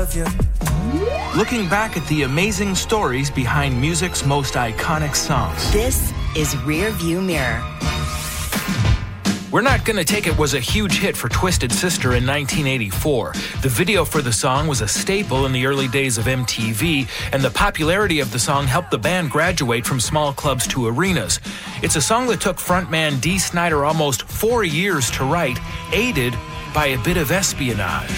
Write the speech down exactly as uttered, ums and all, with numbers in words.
love you. Looking back at the amazing stories behind music's most iconic songs. This is Rear View Mirror. We're Not Gonna Take It was a huge hit for Twisted Sister in nineteen eighty-four. The video for the song was a staple in the early days of M T V, and the popularity of the song helped the band graduate from small clubs to arenas. It's a song that took frontman Dee Snider almost four years to write, aided by a bit of espionage.